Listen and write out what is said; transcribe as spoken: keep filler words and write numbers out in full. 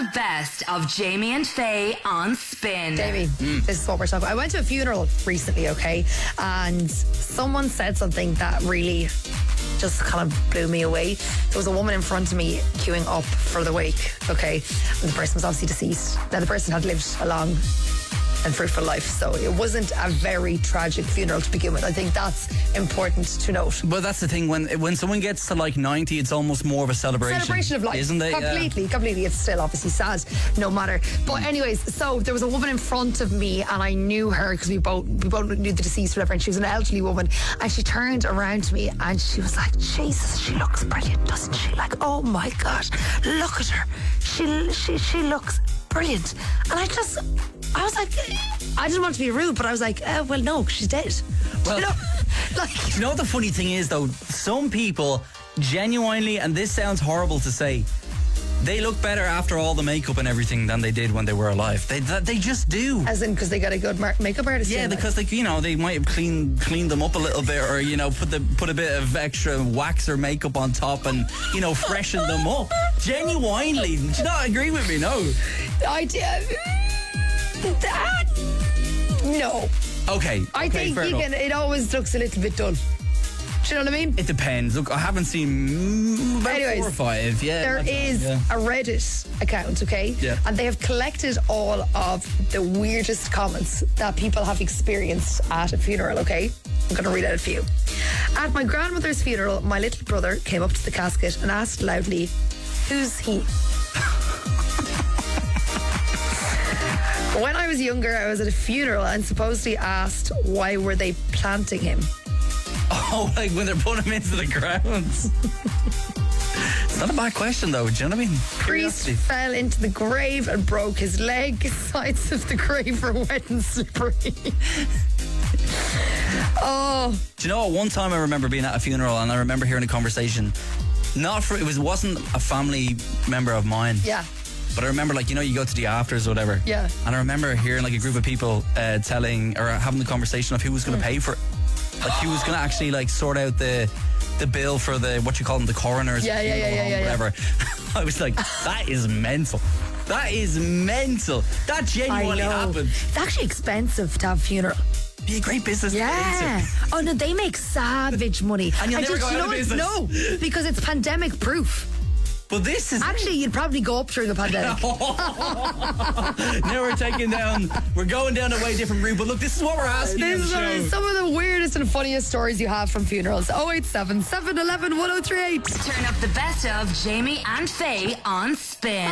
the best of Jamie and Faye on Spin. Jamie, mm. this is what we're talking about. I went to a funeral recently, okay, and someone said something that really just kind of blew me away. There was a woman in front of me queuing up for the wake, okay, and the person was obviously deceased. Now, the person had lived a long and fruitful life, so it wasn't a very tragic funeral to begin with. I think that's important to note. But that's the thing, when when someone gets to like ninety, it's almost more of a celebration. Celebration of life. Isn't it? Completely, yeah. completely. It's still obviously sad, no matter. But anyways, so there was a woman in front of me and I knew her because we both we both knew the deceased, whatever, and she was an elderly woman, and she turned around to me and she was like, Jesus, she looks brilliant, doesn't she? Like, oh my gosh, look at her. She she she looks brilliant. And I just I was like, I didn't want to be rude, but I was like, uh, well, no, she's dead. Well, you know, like, you know what the funny thing is, though? Some people genuinely, and this sounds horrible to say, they look better after all the makeup and everything than they did when they were alive. They they just do. As in, because they got a good mar- makeup artist. Yeah, because like, you know, they might have cleaned cleaned them up a little bit, or you know, put the put a bit of extra wax or makeup on top, and you know, freshen them up. Genuinely, do you not agree with me? No, I do. That, no. Okay. I okay, think you can, it always looks a little bit dull. Do you know what I mean? It depends. Look, I haven't seen about Anyways, four or five. Yeah, there is yeah. a Reddit account, okay? Yeah. And they have collected all of the weirdest comments that people have experienced at a funeral, okay? I'm going to read out a few. At my grandmother's funeral, my little brother came up to the casket and asked loudly, "Who's he?" When I was younger, I was at a funeral and supposedly asked why were they planting him. Oh, like when they're putting him into the ground. It's not a bad question, though. Do you know what I mean? Priest fell into the grave and broke his leg. Sides of the grave were wet and slippery. Oh. Do you know what? One time I remember being at a funeral and I remember hearing a conversation. Not for it was wasn't a family member of mine. Yeah. But I remember, like, you know, you go to the afters or whatever. Yeah. And I remember hearing like a group of people uh, telling or having the conversation of who was going to mm. pay for it. Like who was going to actually like sort out the the bill for the, what you call them, the coroners. Yeah, yeah, yeah, yeah, yeah, whatever. Yeah. I was like, that is mental. That is mental. That genuinely happened. It's actually expensive to have a funeral. Be a great business. Yeah. Oh no, they make savage money. And you'll I never just, go you out know of business. No, because it's pandemic proof. But this is actually you'd probably go up during the pandemic. Now we're taking down, we're going down a way different route. But look, this is what we're asking. This is show. some of the weirdest and funniest stories you have from funerals. oh eight seven, seven one one, one oh three eight. Turn up the best of Jamie and Faye on Spin.